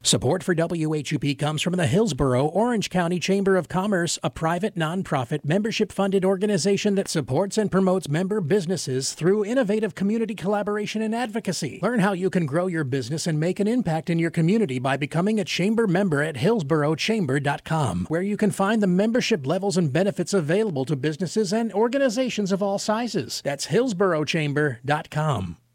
Support for WHUP comes from the Hillsborough Orange County Chamber of Commerce, a private, nonprofit, membership-funded organization that supports and promotes member businesses through innovative community collaboration and advocacy. Learn how you can grow your business and make an impact in your community by becoming a chamber member at hillsboroughchamber.com, where you can find the membership levels and benefits available to businesses and organizations of all sizes. That's hillsboroughchamber.com.